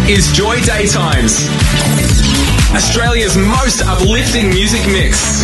is Joy Daytimes, Australia's most uplifting music mix.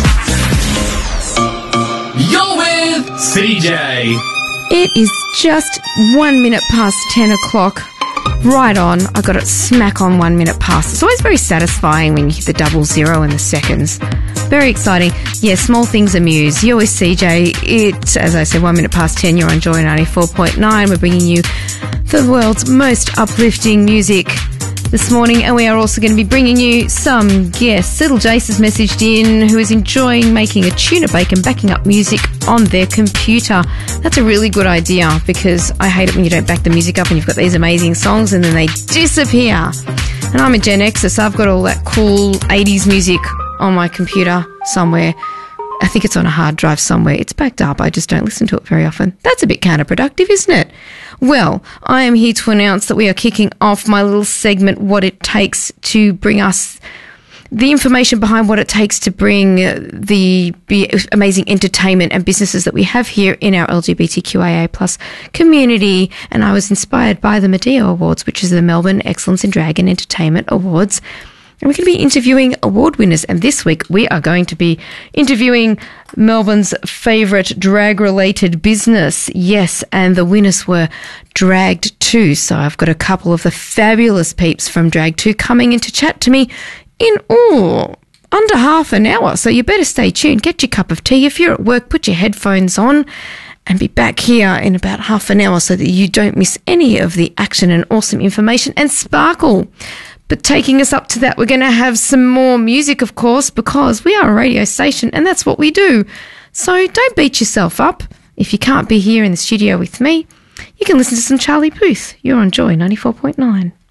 You're with CJ. It is just 1 minute past 10 o'clock. Right on. I got it smack on 1 minute past. It's always very satisfying when you hit the 00 and the seconds. Very exciting. Yeah, small things amuse. You're with CJ. It's, as I said, 1 minute past 10. You're on Joy 94.9. We're bringing you the world's most uplifting music this morning, and we are also going to be bringing you some guests. Little Jace has messaged in, who is enjoying making a tuna bake and backing up music on their computer. That's a really good idea, because I hate it when you don't back the music up and you've got these amazing songs and then they disappear. And I'm a Gen Xer, so I've got all that cool 80s music on my computer somewhere. I think it's on a hard drive somewhere. It's backed up. I just don't listen to it very often. That's a bit counterproductive, isn't it? Well, I am here to announce that we are kicking off my little segment, What It Takes, to bring us the information behind what it takes to bring the amazing entertainment and businesses that we have here in our LGBTQIA plus community. And I was inspired by the Medea Awards, which is the Melbourne Excellence in Drag and Entertainment Awards. And we're going to be interviewing award winners. And this week we are going to be interviewing Melbourne's favourite drag-related business. Yes, and the winners were Dragged 2. So I've got a couple of the fabulous peeps from Dragged 2 coming in to chat to me in under half an hour. So you better stay tuned. Get your cup of tea. If you're at work, put your headphones on and be back here in about half an hour so that you don't miss any of the action and awesome information and sparkle. But taking us up to that, we're going to have some more music, of course, because we are a radio station and that's what we do. So don't beat yourself up. If you can't be here in the studio with me, you can listen to some Charlie Puth. You're on Joy 94.9.